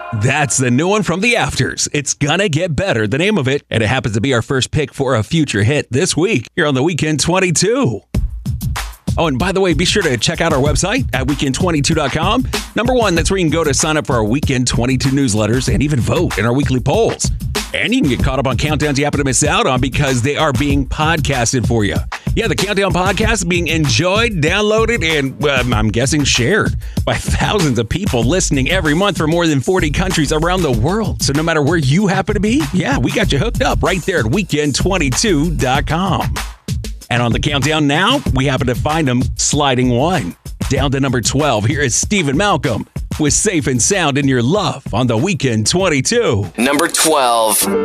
That's the new one from The Afters. It's Gonna Get Better, the name of it, and it happens to be our first pick for a future hit this week here on the Weekend 22. Oh, and by the way, be sure to check out our website at weekend22.com. Number one, that's where you can go to sign up for our Weekend 22 newsletters and even vote in our weekly polls. And you can get caught up on countdowns you happen to miss out on because they are being podcasted for you. Yeah, the Countdown podcast is being enjoyed, downloaded, and I'm guessing shared by thousands of people listening every month from more than 40 countries around the world. So no matter where you happen to be, yeah, we got you hooked up right there at weekend22.com. And on the countdown now, we happen to find them sliding one. Down to number 12, here is Stephen Malcolm with Safe and Sound in Your Love on the Weekend 22. Number 12.